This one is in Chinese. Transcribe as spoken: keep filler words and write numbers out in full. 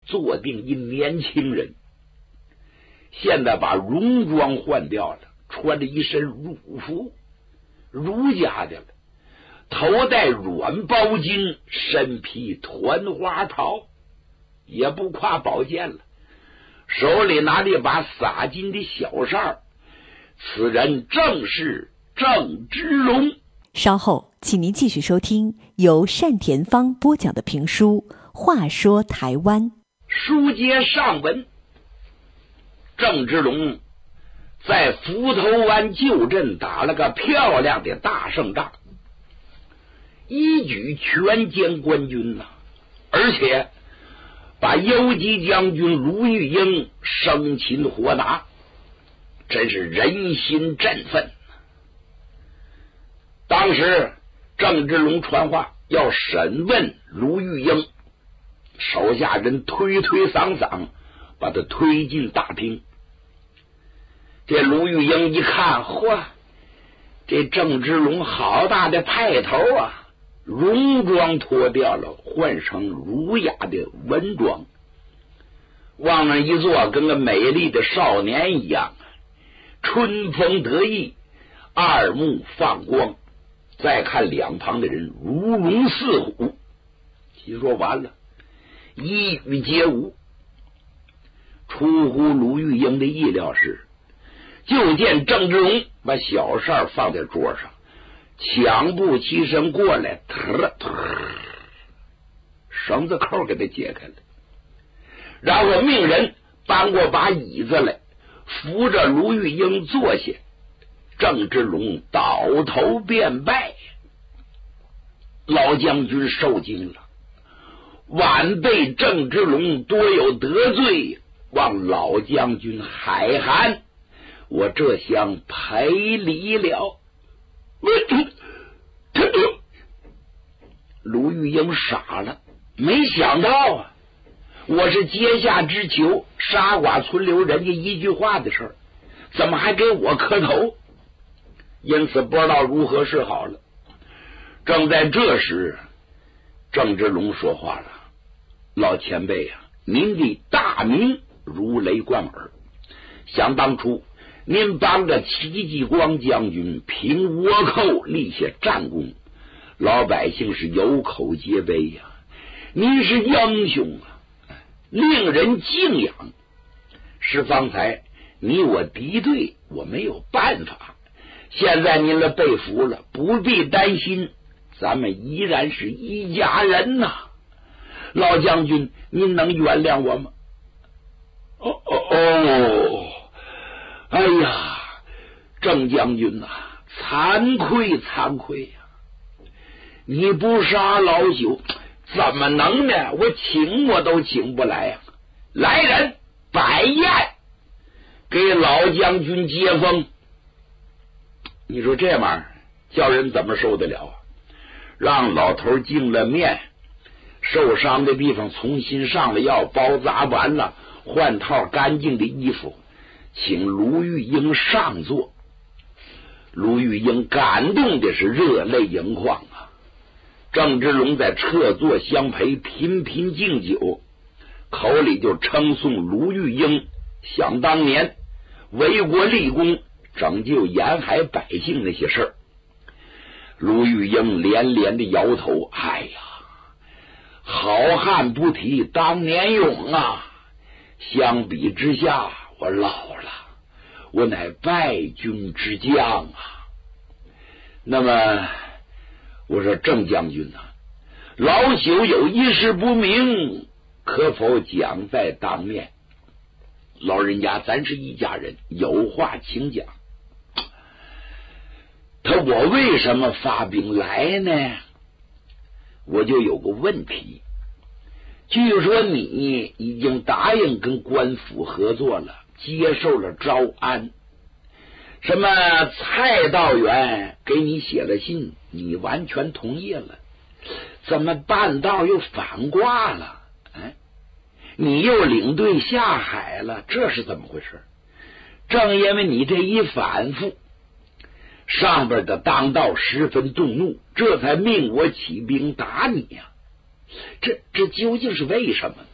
坐定一年轻人，现在把戎装换掉了，穿着一身儒服，儒家的了，头戴软包巾，身披团花袍，也不挎宝剑了，手里拿着一把洒金的小哨。此人正是郑芝龙。 稍后请您继续收听由单田芳播讲的评书《话说台湾》。 书接上文，郑芝龙在浮头湾旧镇打了个漂亮的大胜仗，一举全歼官军呐、啊，而且把游击将军卢玉英生擒活拿，真是人心振奋。当时郑芝龙传话要审问卢玉英，手下人推推搡搡，把他推进大厅。这卢玉英一看，嚯，这郑芝龙好大的派头啊！戎装脱掉了，换成儒雅的文装，往那一坐，跟个美丽的少年一样，春风得意，二目放光。再看两旁的人，如龙似虎。其说完了，一语皆无。出乎卢玉英的意料是，就见郑芝龙把小哨放在桌上，抢步起身过来，突突，绳子扣给他解开了，然后命人搬过把椅子来，扶着卢玉英坐下。郑芝龙倒头便拜，老将军受惊了，晚辈郑芝龙多有得罪，望老将军海涵，我这厢赔礼了。卢玉英傻了，没想到啊，我是阶下之囚，杀剐存留人家一句话的事儿，怎么还给我磕头？因此不知道如何是好了。正在这时，郑芝龙说话了：老前辈啊，您的大名如雷贯耳，想当初您帮着戚继光将军平倭寇立下战功，老百姓是有口皆碑呀、啊，您是英雄啊，令人敬仰。是方才你我敌对，我没有办法，现在您了被俘了，不必担心，咱们依然是一家人呐、啊。老将军，您能原谅我吗？哦哦哦！哎呀，郑将军呐、啊，惭愧惭愧呀、啊！你不杀老朽，怎么能呢？我请我都请不来呀、啊！来人，摆宴，给老将军接风。你说这玩意儿叫人怎么受得了啊？让老头净了面，受伤的地方重新上了药，包扎完了，换套干净的衣服，请卢玉英上座。卢玉英感动的是热泪盈眶啊！郑芝龙在侧座相陪，频频敬酒，口里就称颂卢玉英想当年为国立功，拯救沿海百姓那些事儿。卢玉英连连的摇头，哎呀，好汉不提当年勇啊！相比之下，我老了，我乃败军之将啊。那么我说郑将军啊，老朽有一事不明，可否讲在当面？老人家，咱是一家人，有话请讲。他我为什么发兵来呢？我就有个问题。据说你已经答应跟官府合作了，接受了招安。什么蔡道员给你写了信，你完全同意了，怎么半道又反挂了？哎，你又领队下海了，这是怎么回事？正因为你这一反复，上边的当道十分动怒，这才命我起兵打你呀、啊！这这究竟是为什么呢？